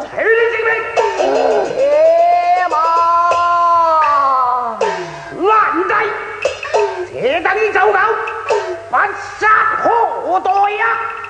去你这边！ 爹妈， 烂仔，且等你走狗，把杀祸对呀！